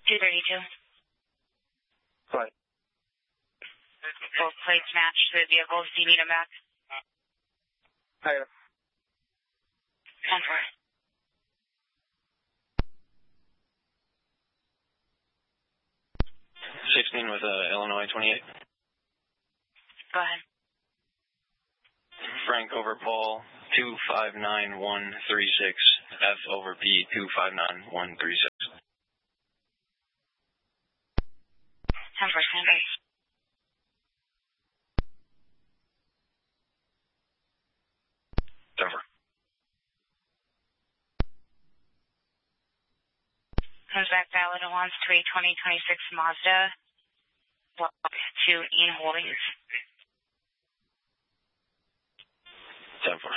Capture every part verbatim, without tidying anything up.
two thirty-two. Go ahead. Both plates match the vehicles. Do you need them back? Higher. ten four. sixteen with uh, Illinois twenty-eight. Go ahead. Frank over Paul, two five nine one three six. F over P, two five nine one three six. ten four, standby. Denver. Comes back valid Alonso to a twenty twenty-six Mazda. Block to Ian Holdings. ten four.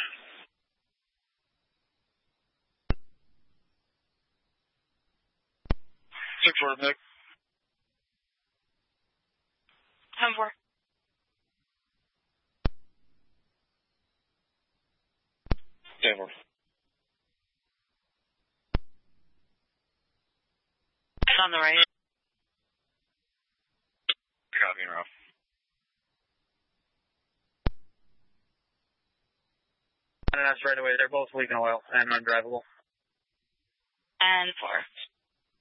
six four, Nick. ten four. ten four. On the right. Copy, Ralph. And that's right away. They're both leaking oil and undrivable. And four.